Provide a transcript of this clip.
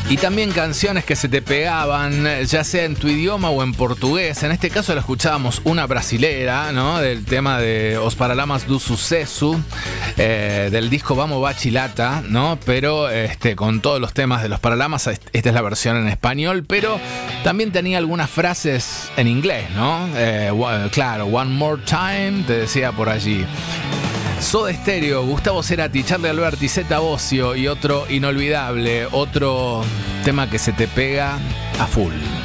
Y también canciones que se te pegaban, ya sea en tu idioma o en portugués. En este caso la escuchábamos una brasilera, ¿no? Del tema de Os Paralamas do Sucesso, del disco Vamos Bachilata, ¿no? Pero con todos los temas de Los Paralamas, esta es la versión en español, pero también tenía algunas frases en inglés, ¿no? Claro, One More Time, te decía por allí. Soda Stereo, Gustavo Cerati, Charly Alberti, Zeta Bosio y otro inolvidable, otro tema que se te pega a full.